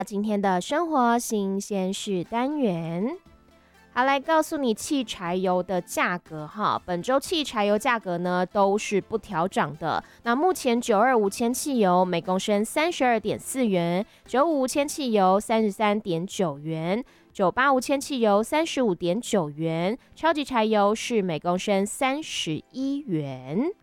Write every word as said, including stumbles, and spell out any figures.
今天的生活新鲜事单元，好，来告诉你汽柴油的价格哈。本周汽柴油价格呢都是不调涨的。那目前九二五铅汽油每公升三十二点四元，九五铅汽油三十三点九元，九八五铅汽油三十五点九元，超级柴油是每公升三十一元。